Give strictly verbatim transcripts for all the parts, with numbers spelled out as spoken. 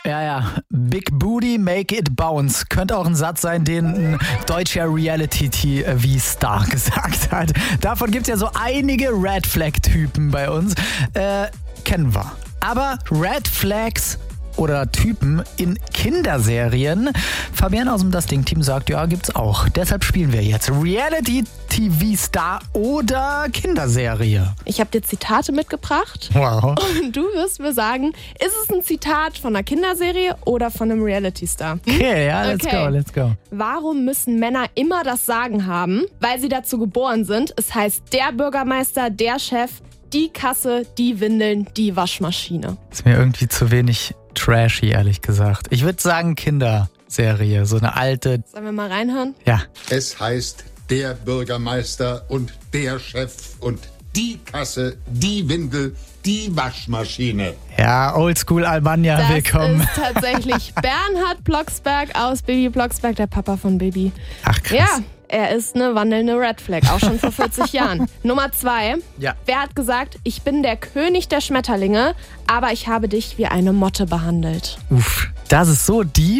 Ja, ja. Big Booty, make it bounce. Könnte auch ein Satz sein, den ein deutscher Reality-T V-Star gesagt hat. Davon gibt es ja so einige Red Flag-Typen bei uns. Äh, kennen wir. Aber Red Flags oder Typen in Kinderserien. Fabian aus dem Das Ding-Team sagt, ja, gibt's auch. Deshalb spielen wir jetzt Reality-T V-Star oder Kinderserie. Ich habe dir Zitate mitgebracht. Wow. Und du wirst mir sagen, ist es ein Zitat von einer Kinderserie oder von einem Reality-Star? Okay, ja, let's Okay. go, let's go. Warum müssen Männer immer das Sagen haben? Weil sie dazu geboren sind. Es heißt der Bürgermeister, der Chef, die Kasse, die Windeln, die Waschmaschine. Ist mir irgendwie zu wenig trashy, ehrlich gesagt. Ich würde sagen Kinderserie, so eine alte. Sollen wir mal reinhören? Ja. Es heißt der Bürgermeister und der Chef und die Kasse, die Windel, die Waschmaschine. Ja, Oldschool Almania, Das willkommen. ist tatsächlich Bernhard Blocksberg aus Baby Blocksberg, der Papa von Baby. Ach krass. Ja, er ist eine wandelnde Red Flag, auch schon vor vierzig Jahren. Nummer zwei. Ja. Wer hat gesagt, ich bin der König der Schmetterlinge, aber ich habe dich wie eine Motte behandelt? Uff, das ist so deep.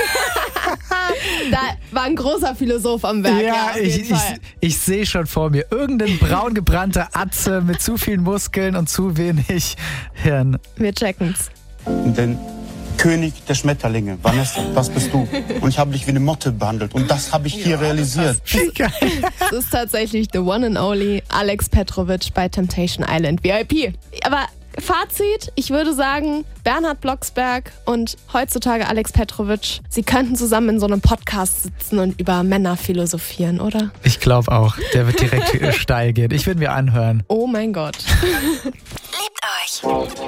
Da war ein großer Philosoph am Werk. Ja, Ja, auf ich, jeden ich, Fall. ich sehe schon vor mir. Irgendein braun gebrannter Atze mit zu vielen Muskeln und zu wenig Hirn. Wir checken's. Den König der Schmetterlinge. Vanessa, das bist du. Und ich habe dich wie eine Motte behandelt. Und das habe ich hier realisiert. Wie geil. Das ist tatsächlich the one and only Alex Petrovic bei Temptation Island V I P. Aber Fazit, ich würde sagen, Bernhard Blocksberg und heutzutage Alex Petrovic, sie könnten zusammen in so einem Podcast sitzen und über Männer philosophieren, oder? Ich glaube auch, der wird direkt steil gehen. Ich würde mir anhören. Oh mein Gott. Liebt euch.